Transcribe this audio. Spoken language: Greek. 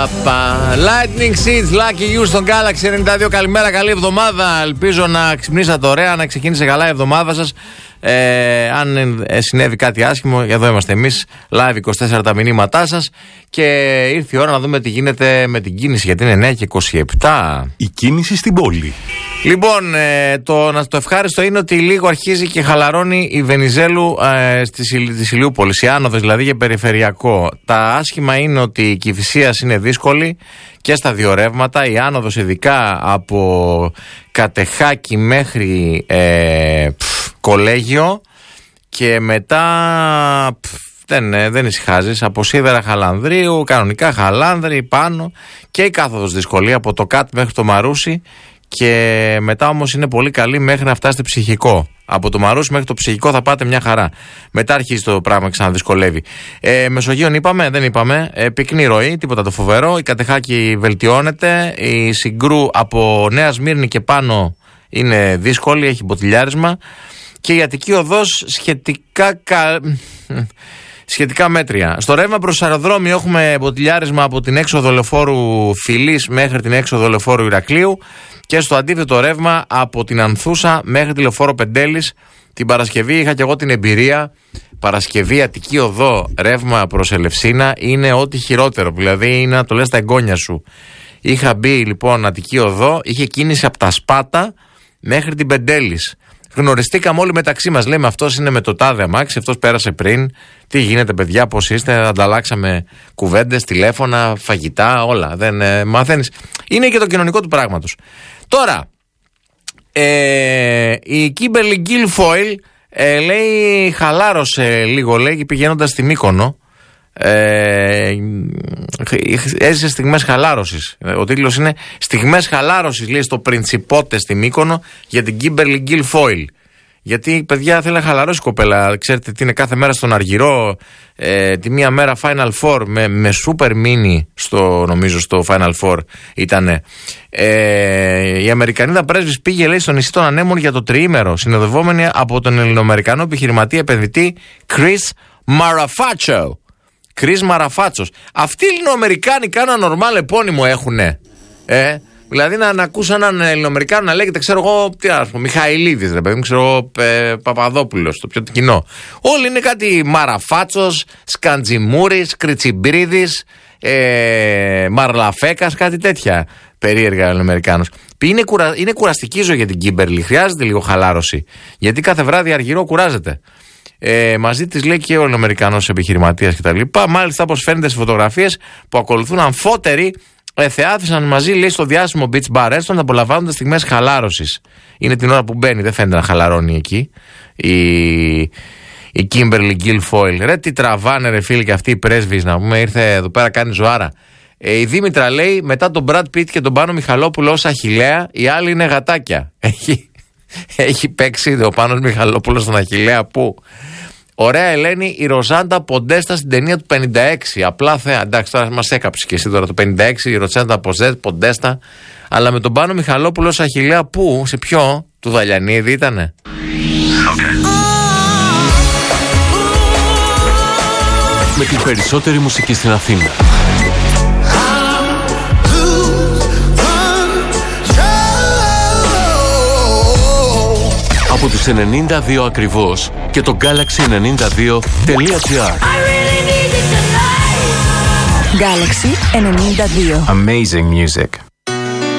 Lightning Seeds, Lucky You στον Galaxy 92. Καλημέρα, καλή εβδομάδα. Ελπίζω να ξυπνήσατε ωραία, να ξεκίνησε καλά η εβδομάδα σας. Αν συνέβη κάτι άσχημο, εδώ είμαστε εμείς, live 24 τα μηνύματά σας. Και ήρθε η ώρα να δούμε τι γίνεται με την κίνηση, γιατί είναι 9 και 27. Η κίνηση στην πόλη. Λοιπόν, το ευχάριστο είναι ότι λίγο αρχίζει και χαλαρώνει η Βενιζέλου της Ηλιούπολης, η άνοδος δηλαδή για περιφερειακό. Τα άσχημα είναι ότι η Κηφισίας είναι δύσκολη και στα δύο ρεύματα. Η άνοδος ειδικά από Κατεχάκη μέχρι Κολέγιο και μετά δεν ησυχάζεις. Από Σίδερα Χαλανδρίου, κανονικά Χαλάνδρη πάνω και η κάθοδος δυσκολία από το ΚΑΤ μέχρι το Μαρούσι. Και μετά όμως είναι πολύ καλή μέχρι να φτάσετε Ψυχικό. Από το Μαρούσι μέχρι το Ψυχικό θα πάτε μια χαρά. Μετά αρχίζει το πράγμα, ξαναδυσκολεύει. Μεσογείων είπαμε, δεν είπαμε. Πυκνή ροή, τίποτα το φοβερό. Η Κατεχάκη βελτιώνεται. Η Συγκρού από Νέα Σμύρνη και πάνω είναι δύσκολη, έχει μποτιλιάρισμα. Και η Αττική Οδός σχετικά μέτρια. Στο ρεύμα προς αεροδρόμιο έχουμε μποτιλιάρισμα από την έξοδο λεωφόρου Φιλής μέχρι την έξοδο λεωφόρου Ηρακλείου και στο αντίθετο ρεύμα από την Ανθούσα μέχρι τη λεωφόρο Πεντέλης. Την Παρασκευή είχα και εγώ την εμπειρία. Παρασκευή Αττική Οδό ρεύμα προς Ελευσίνα είναι ό,τι χειρότερο. Δηλαδή είναι να το λες τα εγγόνια σου. Είχα μπει λοιπόν Αττική Οδό, είχε κίνηση από τα Σπάτα μέχρι την Πεντέλης. Γνωριστήκαμε όλοι μεταξύ μας. Λέμε αυτός είναι με το τάδε αμάξι, αυτός πέρασε πριν. Τι γίνεται, παιδιά, πώς είστε? Ανταλλάξαμε κουβέντες, τηλέφωνα, φαγητά, όλα. Δεν μαθαίνεις. Είναι και το κοινωνικό του πράγματος. Τώρα, η Kimberly Guilfoyle λέει χαλάρωσε λίγο, λέει, πηγαίνοντας στη Μύκονο. Έζησε στιγμές χαλάρωσης. Ο τίτλος είναι στιγμές χαλάρωσης, λέει, στο Πριντσιπότε στη Μύκονο για την Kimberly Guilfoyle. Γιατί, παιδιά, θέλει να χαλαρώσει η κοπέλα. Ξέρετε τι είναι, κάθε μέρα στον Αργυρό, τη μία μέρα Final Four με super mini νομίζω στο Final Four ήτανε. Η Αμερικανίδα πρέσβης πήγε, λέει, στο νησί των Ανέμων για το τριήμερο, συνοδευόμενη από τον Ελληνοαμερικανό επιχειρηματία επενδυτή Chris Marafacho. Chris Marafacho. Αυτοί οι Ελληνοαμερικάνοι κάναν νορμάλ επώνυμο έχουνε. Δηλαδή να ακούσω έναν Ελληνοαμερικάνο να λέγεται, ξέρω εγώ, τι να πω, Μιχαηλίδης, ρε παιδί μου, ξέρω εγώ, Παπαδόπουλος, το πιο κοινό. Όλοι είναι κάτι Μαραφάτσος, Σκαντζιμούρης, Κριτσιμπρίδης, Μαρλαφέκας, κάτι τέτοια περίεργα Ελληνοαμερικάνος. Είναι κουραστική ζωή για την Kimberly, χρειάζεται λίγο χαλάρωση. Γιατί κάθε βράδυ Αργυρό κουράζεται. Μαζί της, λέει, και ο Ελληνοαμερικανός επιχειρηματίας κτλ. Μάλιστα, όπως φαίνεται στις φωτογραφίες που ακολουθούν, αμφότεροι θεάθησαν μαζί, λέει, στο διάσημο Beach Bar Restaurant, απολαμβάνοντας στιγμές χαλάρωσης. Είναι την ώρα που μπαίνει, δεν φαίνεται να χαλαρώνει εκεί η Kimberly Guilfoyle. Ρε τι τραβάνε, ρε φίλοι, και αυτή η πρέσβης, να πούμε, ήρθε εδώ πέρα, κάνει ζωάρα. Η Δήμητρα, λέει, μετά τον Brad Pitt και τον Πάνο Μιχαλόπουλο ως Αχιλλέα, οι άλλοι είναι γατάκια. Έχει παίξει ο Πάνος Μιχαλόπουλος στον Αχιλλέα που. Ωραία, Ελένη, η Ροζάντα Ποντέστα στην ταινία του 56. Απλά θέα. Εντάξει, τώρα μας έκαψε και εσύ τώρα το 56, η Ροζάντα Ποντέστα. Αλλά με τον Πάνο Μιχαλόπουλο ως Αχιλλέα που, σε ποιο, του Δαλιανίδη ήτανε. Με την περισσότερη μουσική στην Αθήνα. Από τους 92 ακριβώς και το Galaxy92.gr. Galaxy 92. Amazing music.